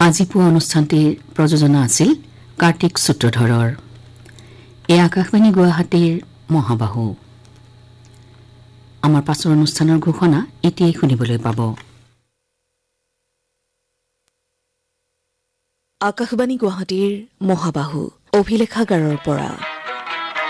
আজি পুৱা অনুষ্ঠানটিৰ প্ৰযোজনা আছিল কাৰ্তিক সূত্ৰধৰৰ। এই আকাশবাণী গুৱাহাটীৰ মহাবাহু। আমাৰ পাছৰ অনুষ্ঠানৰ ঘোষণা এতিয়াই শুনিবলৈ পাব। আকাশবাণী গুৱাহাটীৰ মহাবাহু অভিলেখাগাৰৰ পৰা